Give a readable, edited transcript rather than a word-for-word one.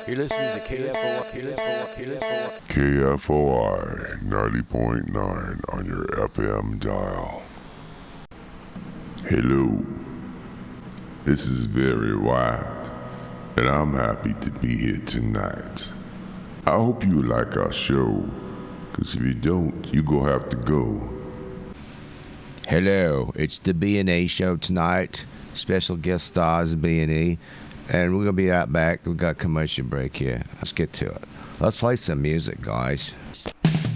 You're listening to KFOI 90.9 on your FM dial. Hello, this is Very Wild, and I'm happy to be here tonight. I hope you like our show, because if you don't, you gonna have to go. Hello, it's the B&A show tonight. Special guest stars B&E. And we're going to be out back. We've got a commercial break here. Let's get to it. Let's play some music, guys.